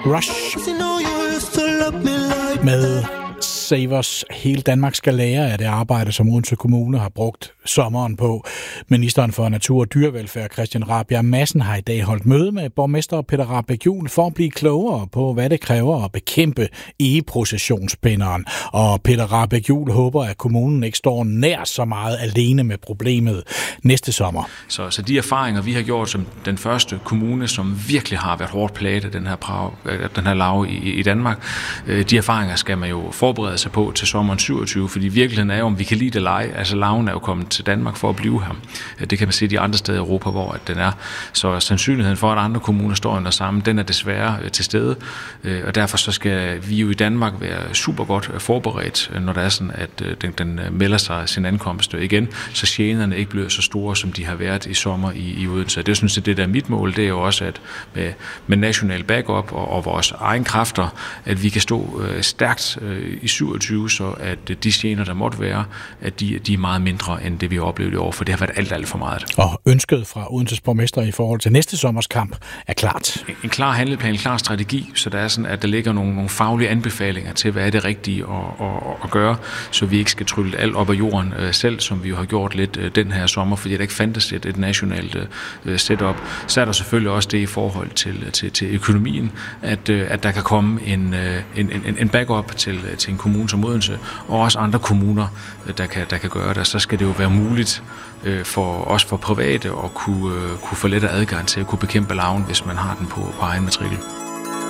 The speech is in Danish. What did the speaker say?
Rush med Save Us. Hele Danmark skal lære af det arbejde, som Odense Kommune har brugt sommeren på. Ministeren for Natur og Dyrevelfærd, Christian Rabjerg Madsen, har i dag holdt møde med borgmester Peter Rahbæk Juel for at blive klogere på, hvad det kræver at bekæmpe egeprocessionspinderen. Og Peter Rahbæk Juel håber, at kommunen ikke står nær så meget alene med problemet næste sommer. Så de erfaringer, vi har gjort som den første kommune, som virkelig har været hårdt plaget af den her lav i Danmark, de erfaringer skal man jo forberede sig på til sommeren 27, fordi virkeligheden er jo, om vi kan lide det eller ej. Altså laven er jo kommet til Danmark for at blive her. Det kan man se de andre steder i Europa, hvor den er. Så sandsynligheden for, at andre kommuner står under sammen, den er desværre til stede. Og derfor så skal vi jo i Danmark være super godt forberedt, når det er sådan, at den melder sig sin ankomst igen, så generne ikke bliver så store, som de har været i sommer i Odense. Det er jo sådan set det, der er mit mål. Det er jo også, at med national backup og vores egen kræfter, at vi kan stå stærkt i 27, så at de gener, der måtte være, at de er meget mindre, end det vi har oplevet i år, for det har været alt for meget. Og ønsket fra Odenses borgmester i forhold til næste sommers kamp er klart. En klar handleplan, en klar strategi, så der er sådan, at der ligger nogle faglige anbefalinger til, hvad er det rigtige at gøre, så vi ikke skal trylle alt op af jorden selv, som vi jo har gjort lidt den her sommer, fordi der ikke fandtes et nationalt setup. Så er der selvfølgelig også det i forhold til økonomien, at der kan komme en backup til en kommune som Odense, og også andre kommuner, der kan gøre det. Så skal det jo være muligt for private at kunne få lettere adgang til at kunne bekæmpe laven, hvis man har den på egen matrikel.